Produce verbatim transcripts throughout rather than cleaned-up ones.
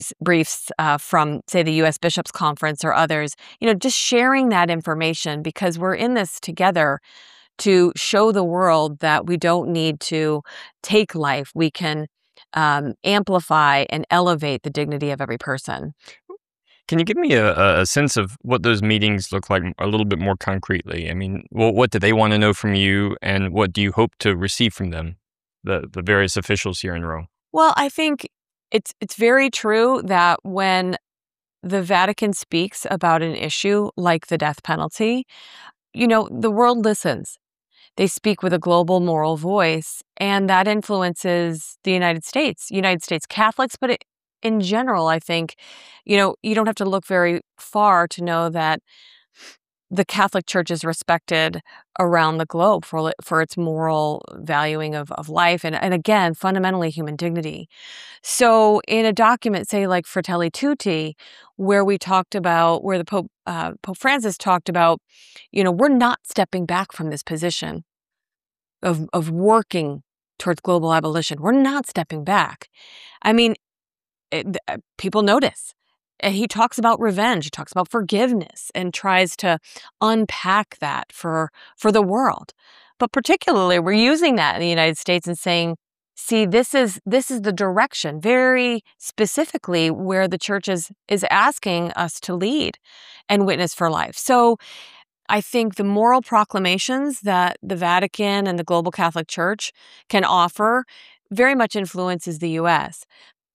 briefs uh, from, say, the U S Bishops Conference or others, you know, just sharing that information, because we're in this together to show the world that we don't need to take life. We can um, amplify and elevate the dignity of every person. Can you give me a, a sense of what those meetings look like a little bit more concretely? I mean, well, what do they want to know from you, and what do you hope to receive from them, the, the various officials here in Rome? Well, I think it's it's very true that when the Vatican speaks about an issue like the death penalty, you know, the world listens. They speak with a global moral voice, and that influences the United States, United States Catholics, but it, in general, I think, you know, you don't have to look very far to know that the Catholic Church is respected around the globe for for its moral valuing of, of life and, and, again, fundamentally human dignity. So in a document, say, like Fratelli Tutti, where we talked about, where the Pope, uh, Pope Francis talked about, you know, we're not stepping back from this position of, of working towards global abolition. We're not stepping back. I mean, it, uh, people notice. And he talks about revenge, he talks about forgiveness, and tries to unpack that for, for the world. But particularly, we're using that in the United States and saying, see, this is this is the direction, very specifically, where the church is, is asking us to lead and witness for life. So I think the moral proclamations that the Vatican and the global Catholic Church can offer very much influences the U S.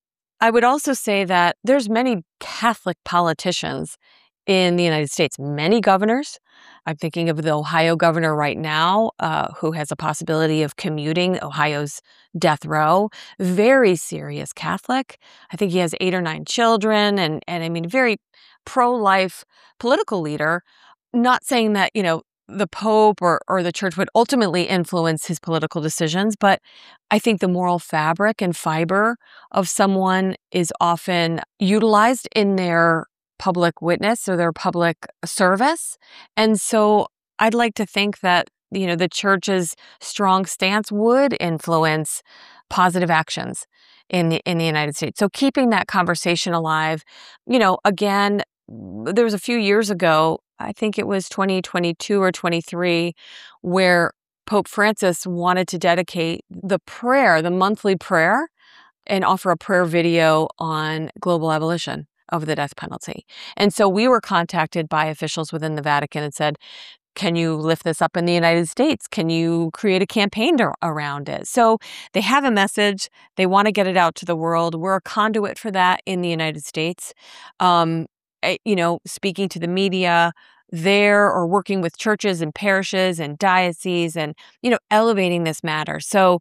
I would also say that there's many Catholic politicians in the United States, many governors. I'm thinking of the Ohio governor right now, uh, who has a possibility of commuting Ohio's death row. Very serious Catholic. I think he has eight or nine children, and, and I mean, very pro-life political leader. Not saying that, you know, the Pope or, or the church would ultimately influence his political decisions, but I think the moral fabric and fiber of someone is often utilized in their public witness or their public service. And so I'd like to think that, you know, the church's strong stance would influence positive actions in the, in the United States. So keeping that conversation alive, you know, again, there was a few years ago, I think it was twenty twenty-two or twenty-three, where Pope Francis wanted to dedicate the prayer, the monthly prayer, and offer a prayer video on global abolition of the death penalty. And so we were contacted by officials within the Vatican and said, can you lift this up in the United States? Can you create a campaign to, around it? So they have a message. They want to get it out to the world. We're a conduit for that in the United States. Um, you know, speaking to the media there, or working with churches and parishes and dioceses, and, you know, elevating this matter. So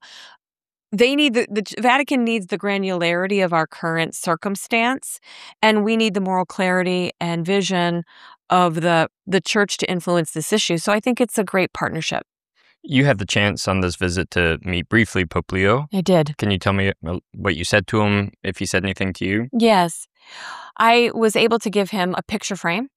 they need the, the Vatican needs the granularity of our current circumstance, and we need the moral clarity and vision of the the church to influence this issue. So I think it's a great partnership. You had the chance on this visit to meet briefly Pope Leo. I did. Can you tell me what you said to him, if he said anything to you? Yes. I was able to give him a picture frame,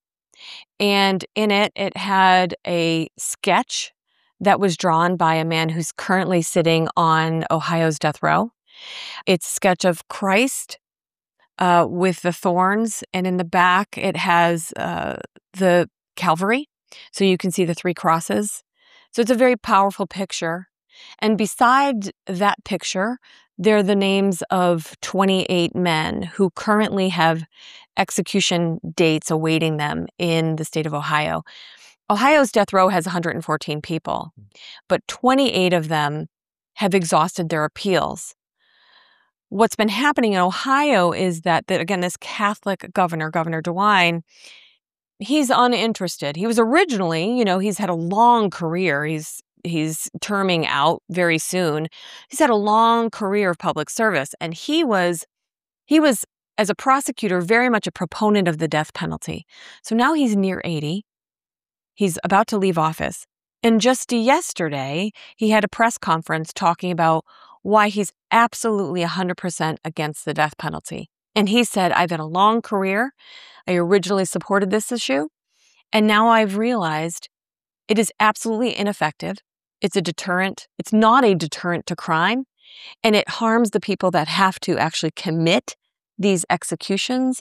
and in it, it had a sketch that was drawn by a man who's currently sitting on Ohio's death row. It's a sketch of Christ uh, with the thorns, and in the back, it has uh, the Calvary, so you can see the three crosses. So it's a very powerful picture. And beside that picture, there are the names of twenty-eight men who currently have execution dates awaiting them in the state of Ohio. Ohio's death row has one hundred fourteen people, but twenty-eight of them have exhausted their appeals. What's been happening in Ohio is that, that again, this Catholic governor, Governor DeWine, he's uninterested. He was originally, you know, he's had a long career. He's He's terming out very soon. He's had a long career of public service, and he was, he was, as a prosecutor, very much a proponent of the death penalty. So now he's near eighty. He's about to leave office. And just yesterday, he had a press conference talking about why he's absolutely one hundred percent against the death penalty. And he said, I've had a long career. I originally supported this issue, and now I've realized it is absolutely ineffective. It's a deterrent. It's not a deterrent to crime, and it harms the people that have to actually commit these executions